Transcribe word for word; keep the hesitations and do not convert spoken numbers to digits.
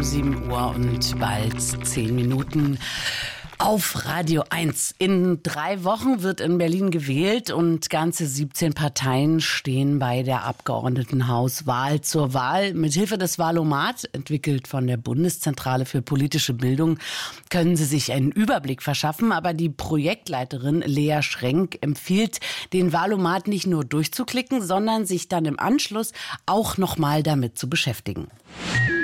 sieben Uhr und bald zehn Minuten. Auf Radio eins. In drei Wochen wird in Berlin gewählt und ganze siebzehn Parteien stehen bei der Abgeordnetenhauswahl zur Wahl. Mithilfe des Wahlomat, entwickelt von der Bundeszentrale für politische Bildung, können Sie sich einen Überblick verschaffen. Aber die Projektleiterin Lea Schrenk empfiehlt, den Wahlomat nicht nur durchzuklicken, sondern sich dann im Anschluss auch noch mal damit zu beschäftigen.